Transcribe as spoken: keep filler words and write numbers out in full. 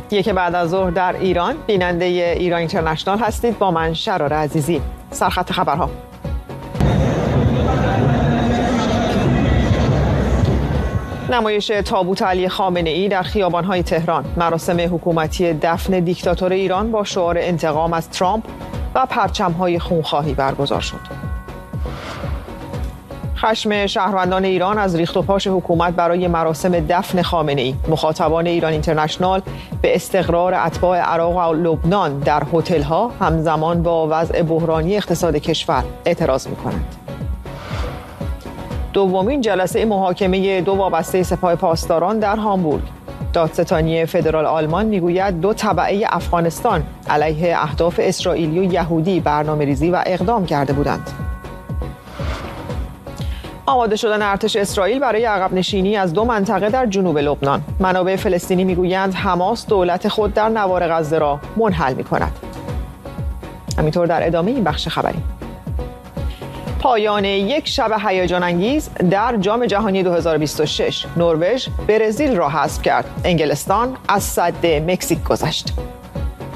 یک بعد از ظهر در ایران، بیننده ایران اینترنشنال هستید با من شرار عزیزی. سرخط خبرها. نمایش تابوت علی خامنه‌ای در خیابان‌های تهران، مراسم حکومتی دفن دیکتاتور ایران با شعار انتقام از ترامپ و پرچم‌های خونخواهی برگزار شد. خشم شهروندان ایران از ریخت و پاش حکومت برای مراسم دفن خامنه‌ای، مخاطبان ایران اینترنشنال به استقرار اتباع عراق و لبنان در هتل‌ها همزمان با وضع بحرانی اقتصاد کشور اعتراض می‌کنند. دومین جلسه محاکمه دو وابسته سپاه پاسداران در هامبورگ. دادستانی فدرال آلمان میگوید دو تبعه افغانستان علیه اهداف اسرائیلی و یهودی برنامه‌ریزی و اقدام کرده بودند. آماده شدن ارتش اسرائیل برای عقب نشینی از دو منطقه در جنوب لبنان. منابع فلسطینی میگویند حماس دولت خود در نوار غزه را منحل می‌کند. همینطور در ادامه این بخش خبری. پایان یک شب هیجان انگیز در جام جهانی دو هزار و بیست و شش. نروژ برزیل را حذف کرد. انگلستان از سد مکزیک گذشت.